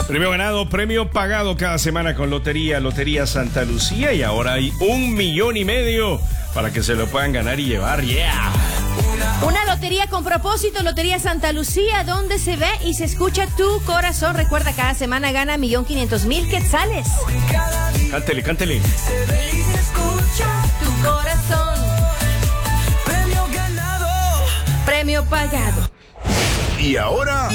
Premio ganado, premio pagado cada semana con Lotería Santa Lucía, y ahora hay 1,5 millones para que se lo puedan ganar y llevar. ¡Yeah! Una lotería con propósito, Lotería Santa Lucía, donde se ve y se escucha tu corazón. Recuerda, cada semana gana 1.500.000 quetzales. Cántele, cántele. Se ve y se escucha tu corazón. Premio ganado, Premio pagado. Y ahora,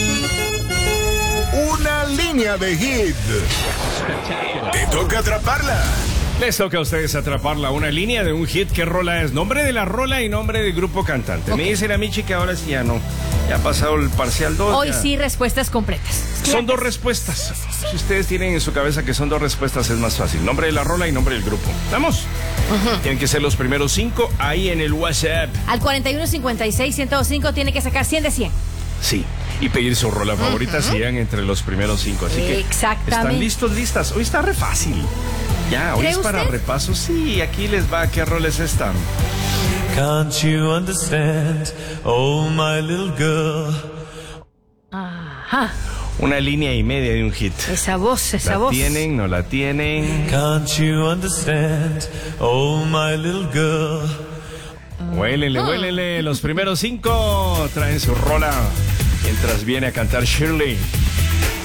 una línea de hit. Te toca atraparla. Les toca a ustedes atraparla, una línea de un hit. ¿Qué rola es? Nombre de la rola y nombre del grupo cantante. Me dicen a Michi que ahora sí ya no. Ya ha pasado el parcial 2. Hoy ya. sí, respuestas completas. Son 2 respuestas. Si ustedes tienen en su cabeza que son 2 respuestas, es más fácil. Nombre de la rola y nombre del grupo. ¿Vamos? Tienen que ser los primeros 5 ahí en el WhatsApp. Al 4156-105 tiene que sacar 100 de 100. Sí. Y pedir su rola favorita si llegan entre los primeros 5. Así que exactamente. ¿están listos, listas? Hoy está re fácil. Ya, hoy es para usted? repaso. Sí, aquí les va. ¿Qué rola es esta? can't you understand? Oh, my little girl. Ajá. Una línea y media de un hit. Esa voz, esa ¿La voz. tienen? ¿No la tienen? Can't you understand? Oh, my little girl. Huélele, huélele. Los primeros 5 traen su rola mientras viene a cantar Shirley.